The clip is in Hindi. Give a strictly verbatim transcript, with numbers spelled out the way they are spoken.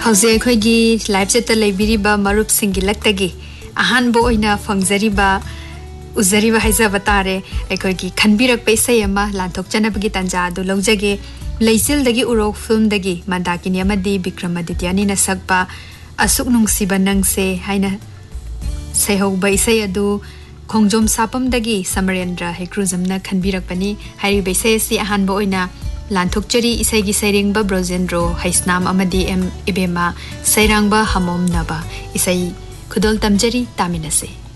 हौजे अखोइगी लाइव चेट लेबिरिबा मरुप सिंगी लक्तगी अहानबो ओइना फंगजरिबा उजरिबा हाइजाबा तारे अखोइगी खनबिरक पैसै अमा लांथोक चनबगी तंजा दु लौजगे लेसिलदगी उरोक फिल्मदगी मंदाकिनी अमदी विक्रमादित्यनी न सकबा असुक नुंगसिबा नंगसे हाइना सेहौबा इसै अदु खोंजोम सापमदगी समरेंद्र हेक्रुजमना खनबिरकपनी हाइरि बैसै सि अहानबो ओइना लांथोकचरी इसैगी सैरेंगबा ब्रोजेंड्रो हाइस्नाम अमदी एम इबेमा सैरांगबा हमोम नबा इसै खुदोल तमजरी तामिनसे।